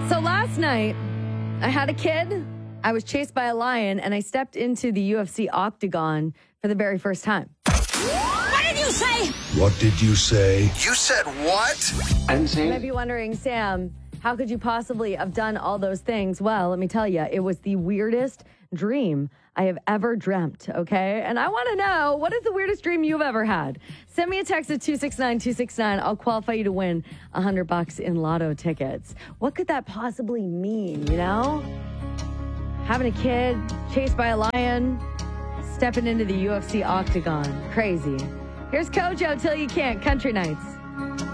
So last night, I had a kid, I was chased by a lion, and I stepped into the UFC octagon for the very first time. What did you say? What did you say? You said what? You might be wondering, Sam, how could you possibly have done all those things? Well, let me tell you, it was the weirdest dream I have ever dreamt, okay? And I want to know, what is the weirdest dream you've ever had? Send me a text at 269-269. I'll qualify you to win $100 in lotto tickets. What could that possibly mean, you know? Having a kid, chased by a lion, stepping into the UFC octagon. Crazy. Here's Kojo, Till You Can't, Country Nights.